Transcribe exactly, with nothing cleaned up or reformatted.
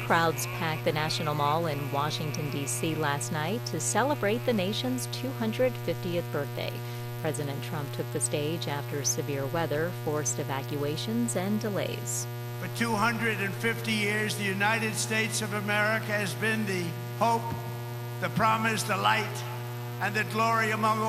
Crowds packed the National Mall in Washington, D C last night to celebrate the nation's two hundred fiftieth birthday. President Trump took the stage after severe weather forced evacuations and delays. For two hundred fifty years, the United States of America has been the hope, the promise, the light, and the glory among all.